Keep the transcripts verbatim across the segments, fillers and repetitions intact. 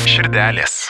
širdelės.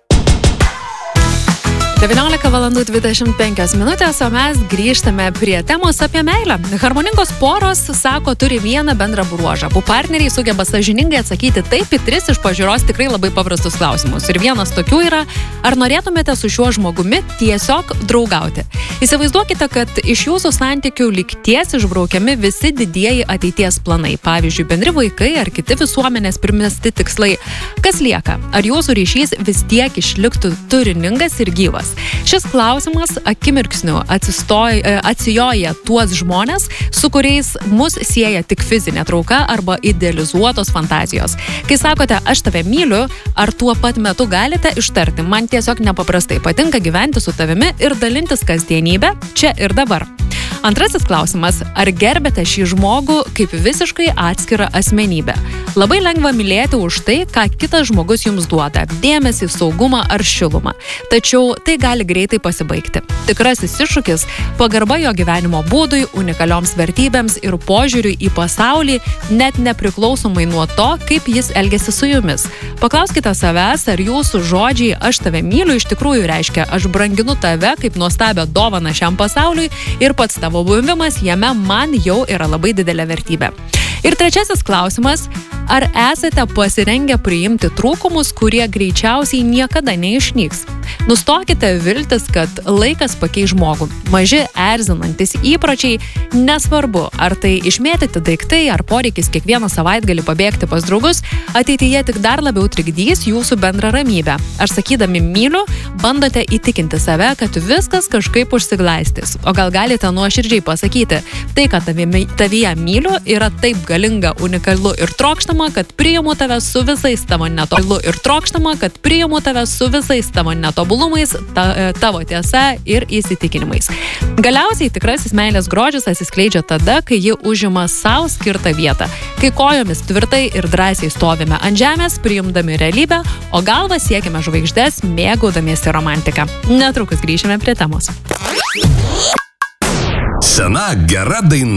devyniolika valandų dvidešimt penkios minutės, o mes grįžtame prie temos apie meilę. Harmoningos poros, sako, turi vieną bendrą bruožą. Abu partneriai sugeba sąžiningai atsakyti taip į tris iš pažiūros tikrai labai paprastus klausimus. Ir vienas tokių yra, ar norėtumėte su šiuo žmogumi tiesiog draugauti? Įsivaizduokite, kad iš jūsų santykių lygties išbraukiami visi didieji ateities planai. Pavyzdžiui, bendri vaikai ar kiti visuomenės primesti tikslai. Kas lieka? Ar jūsų ryšys vis tiek išliktų turiningas ir gyvas? Šis klausimas akimirksniu atsistoja, atsijoja tuos žmonės, su kuriais mus sieja tik fizinė trauka arba idealizuotos fantazijos. Kai sakote, aš tave myliu, ar tuo pat metu galite ištarti, man tiesiog nepaprastai patinka gyventi su tavimi ir dalintis kasdienybę čia ir dabar. Antrasis klausimas, ar gerbėte šį žmogų kaip visiškai atskirą asmenybę? Labai lengva mylėti už tai, ką kitas žmogus jums duoda – dėmesį, saugumą ar šilumą. Tačiau tai gali greitai pasibaigti. Tikrasis iššūkis – pagarba jo gyvenimo būdui, unikalioms vertybėms ir požiūriui į pasaulį, net nepriklausomai nuo to, kaip jis elgiasi su jumis. Paklauskite savęs, ar jūsų žodžiai aš tave myliu iš tikrųjų reiškia aš branginu tave kaip nuostabią dovaną šiam pasauliui ir pats tavo buvimas jame man jau yra labai didelė vertybė. Ir trečiasis klausimas, ar esate pasirengę priimti trūkumus, kurie greičiausiai niekada neišnyks? Nustokite viltis, kad laikas pakeis žmogų. Maži erzinantis įpročiai, nesvarbu, ar tai išmėtyti daiktai, ar poreikis kiekvieną savaitgalį pabėgti pas draugus, ateityje tik dar labiau trikdys jūsų bendrą ramybę. Ar sakydami myliu, bandote įtikinti save, kad viskas kažkaip užsiglaistys. O gal galite nuoširdžiai pasakyti, tai, kad tavyje myliu, yra taip galinga, unikalu ir trokštama, kad priimu tave su visais tavo netobulu ir trokštama, kad priimu tave su visais tavo netobulumais, ta, tavo tiesa ir įsitikinimais. Galiausiai tikrasis meilės grožis atsiskleidžia tada, kai ji užima savo skirtą vietą, kai kojomis tvirtai ir drąsiai stovime ant žemės, priimdami realybę, o galvą siekime žvaigždes, mėgaudamiesi romantiką. Netrukus grįšime prie temos. Sena gera daina.